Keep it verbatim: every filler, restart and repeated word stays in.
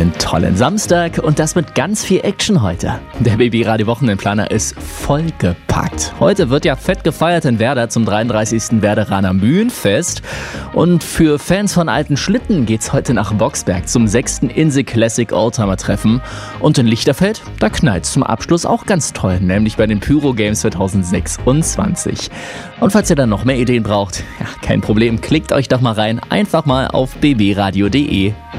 einen tollen Samstag und das mit ganz viel Action heute. Der B B Radio Wochenendplaner ist vollgepackt. Heute wird ja fett gefeiert in Werder zum dreiunddreißigsten Werderaner Mühlenfest. Und für Fans von alten Schlitten geht's heute nach Boxberg zum sechsten Inse Classic Oldtimer Treffen. Und in Lichterfeld, da knallt's zum Abschluss auch ganz toll, nämlich bei den Pyro Games zweitausendsechsundzwanzig. Und falls ihr dann noch mehr Ideen braucht, ja, kein Problem, klickt euch doch mal rein, einfach mal auf b b radio punkt d e.